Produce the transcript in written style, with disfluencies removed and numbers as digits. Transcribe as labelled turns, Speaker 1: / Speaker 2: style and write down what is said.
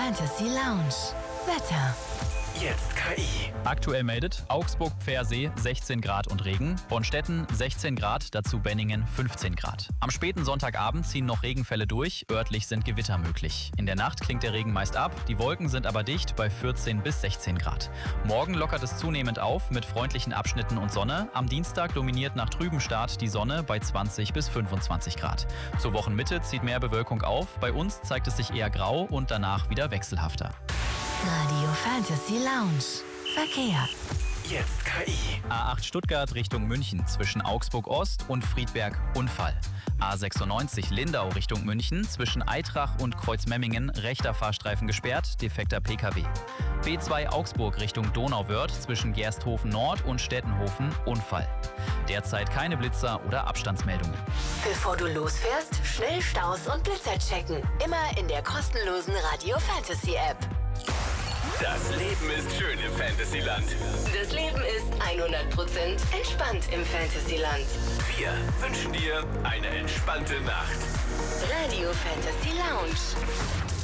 Speaker 1: Fantasy Lounge. Wetter.
Speaker 2: Jetzt KI.
Speaker 3: Aktuell meldet Augsburg-Pfersee 16 Grad und Regen, Bonstetten 16 Grad, dazu Benningen 15 Grad. Am späten Sonntagabend ziehen noch Regenfälle durch, örtlich sind Gewitter möglich. In der Nacht klingt der Regen meist ab, die Wolken sind aber dicht bei 14 bis 16 Grad. Morgen lockert es zunehmend auf mit freundlichen Abschnitten und Sonne. Am Dienstag dominiert nach trübem Start die Sonne bei 20 bis 25 Grad. Zur Wochenmitte zieht mehr Bewölkung auf, bei uns zeigt es sich eher grau und danach wieder wechselhafter.
Speaker 1: Radio Fantasy Lounge. Verkehr.
Speaker 2: Jetzt KI.
Speaker 3: A8 Stuttgart Richtung München zwischen Augsburg Ost und Friedberg Unfall. A96 Lindau Richtung München zwischen Eitrach und Kreuzmemmingen rechter Fahrstreifen gesperrt, defekter PKW. B2 Augsburg Richtung Donauwörth zwischen Gersthofen Nord und Stettenhofen Unfall. Derzeit keine Blitzer oder Abstandsmeldungen.
Speaker 1: Bevor du losfährst, schnell Staus und Blitzer checken. Immer in der kostenlosen Radio Fantasy App.
Speaker 2: Das Leben ist schön im Fantasyland.
Speaker 1: Das Leben ist 100% entspannt im Fantasyland.
Speaker 2: Wir wünschen dir eine entspannte Nacht.
Speaker 1: Radio Fantasy Lounge.